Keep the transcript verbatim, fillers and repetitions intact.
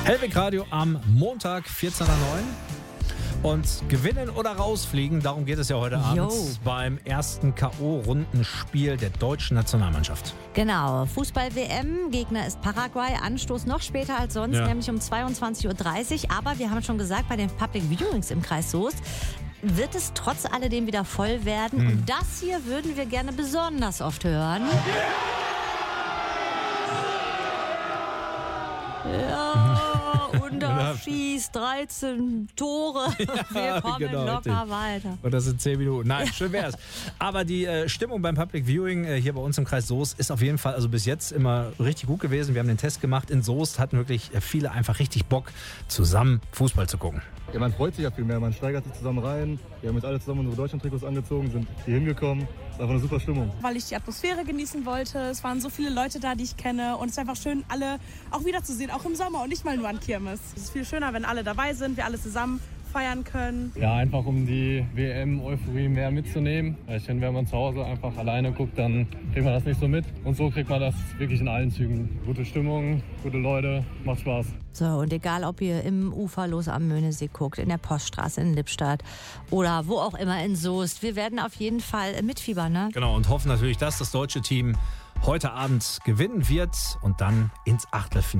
Hellwig Radio am Montag, vierzehn Uhr neun. Und gewinnen oder rausfliegen, darum geht es ja heute Abend Jo. beim ersten K O-Rundenspiel der deutschen Nationalmannschaft. Genau, Fußball-W M, Gegner ist Paraguay, Anstoß noch später als sonst, Ja. nämlich um zweiundzwanzig Uhr dreißig. Aber wir haben schon gesagt, bei den Public Viewings im Kreis Soest wird es trotz alledem wieder voll werden. Hm. Und das hier würden wir gerne besonders oft hören. Ja, und da schießt dreizehn Tore. Wir kommen genau, locker richtig. weiter. Und das sind zehn Minuten. Nein, schön wär's. Aber die äh, Stimmung beim Public Viewing äh, hier bei uns im Kreis Soest ist auf jeden Fall, also bis jetzt immer richtig gut gewesen. Wir haben den Test gemacht. In Soest hatten wirklich äh, viele einfach richtig Bock, zusammen Fußball zu gucken. Ja, man freut sich ja viel mehr, man steigert sich zusammen rein. Wir haben jetzt alle zusammen unsere Deutschland-Trikots angezogen, sind hier hingekommen. Das ist einfach eine super Stimmung. Weil ich die Atmosphäre genießen wollte. Es waren so viele Leute da, die ich kenne. Und es ist einfach schön, alle auch wiederzusehen, auch im Sommer und nicht mal nur an Kirmes. Es ist viel schöner, wenn alle dabei sind, wir alle zusammen feiern können. Ja, einfach um die W M-Euphorie mehr mitzunehmen. Ich finde, wenn man zu Hause einfach alleine guckt, dann kriegt man das nicht so mit. Und so kriegt man das wirklich in allen Zügen. Gute Stimmung, gute Leute, macht Spaß. So, und egal, ob ihr im Uferlos am Möhnesee guckt, in der Poststraße in Lippstadt oder wo auch immer in Soest, wir werden auf jeden Fall mitfiebern, ne? Genau, und hoffen natürlich, dass das deutsche Team heute Abend gewinnen wird und dann ins Achtelfinale.